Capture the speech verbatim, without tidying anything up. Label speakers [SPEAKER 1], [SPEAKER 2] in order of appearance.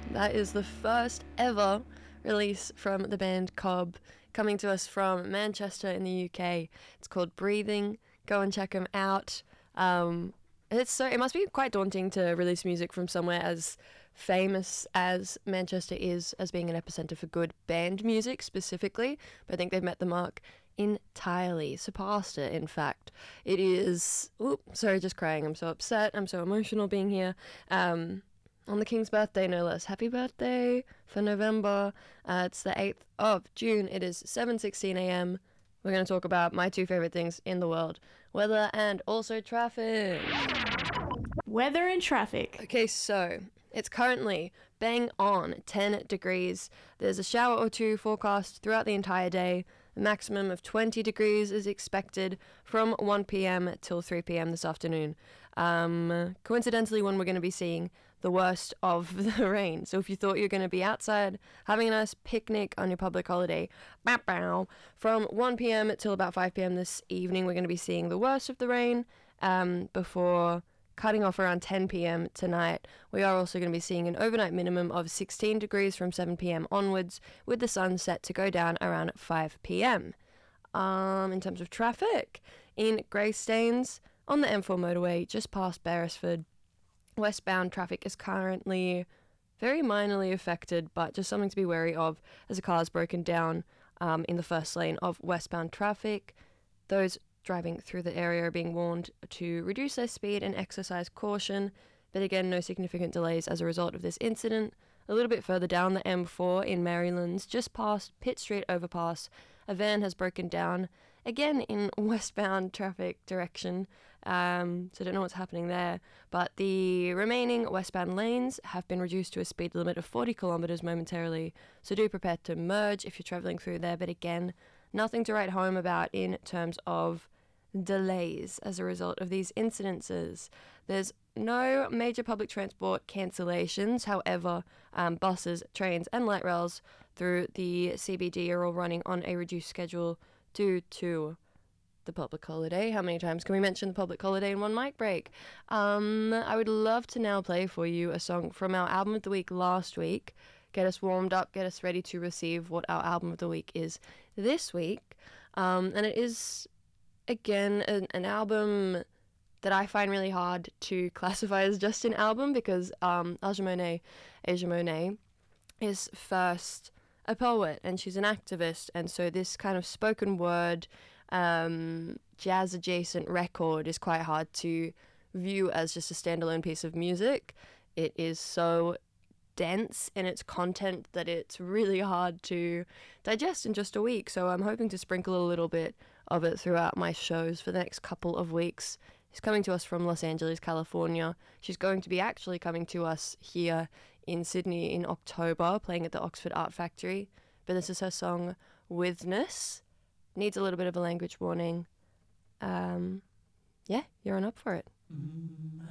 [SPEAKER 1] That is the first ever release from the band Cobb, coming to us from Manchester in the U K. It's called Breathing. Go and check them out. Um, it's so it must be quite daunting to release music from somewhere as famous as Manchester is, as being an epicenter for good band music specifically. But I think they've met the mark entirely, surpassed it. In fact, it is. Oop, sorry, just crying. I'm so upset. I'm so emotional being here. Um, on the King's birthday, no less. Happy birthday for November. Uh, it's the eighth of June. It is seven sixteen a.m. We're going to talk about my two favorite things in the world, weather and also traffic.
[SPEAKER 2] Weather and traffic.
[SPEAKER 1] Okay, so it's currently bang on ten degrees. There's a shower or two forecast throughout the entire day. A maximum of twenty degrees is expected from one p.m. till three p.m. this afternoon. Um, coincidentally, when we're going to be seeing the worst of the rain. So if you thought you were going to be outside having a nice picnic on your public holiday, bow, bow, from one p.m. till about five p.m. this evening, we're going to be seeing the worst of the rain um, before cutting off around ten p.m. tonight. We are also going to be seeing an overnight minimum of sixteen degrees from seven p.m. onwards, with the sun set to go down around five p.m. Um, in terms of traffic, in Greystanes, on the M four motorway, just past Beresford, westbound traffic is currently very minorly affected, but just something to be wary of as a car is broken down um, in the first lane of westbound traffic. Those driving through the area are being warned to reduce their speed and exercise caution, but again, no significant delays as a result of this incident. A little bit further down the M four in Marylands, just past Pitt Street overpass, a van has broken down, again in westbound traffic direction, um, so I don't know what's happening there, but the remaining westbound lanes have been reduced to a speed limit of forty kilometres momentarily, so do prepare to merge if you're travelling through there, but again, nothing to write home about in terms of delays as a result of these incidences. There's no major public transport cancellations. However, um, buses, trains and light rails through the C B D are all running on a reduced schedule due to the public holiday. How many times can we mention the public holiday in one mic break? Um, I would love to now play for you a song from our album of the week last week. Get us warmed up, get us ready to receive what our album of the week is this week. Um, and it is, again, an, an album that I find really hard to classify as just an album because um, Aja Monet, Aja Monet is first a poet and she's an activist, and so this kind of spoken word, um, jazz-adjacent record is quite hard to view as just a standalone piece of music. It is so dense in its content that it's really hard to digest in just a week, so I'm hoping to sprinkle a little bit of it throughout my shows for the next couple of weeks. She's coming to us from Los Angeles, California. She's going to be actually coming to us here in Sydney in October, playing at the Oxford Art Factory, but this is her song Withness. Needs a little bit of a language warning. Um, yeah, you're on up for it.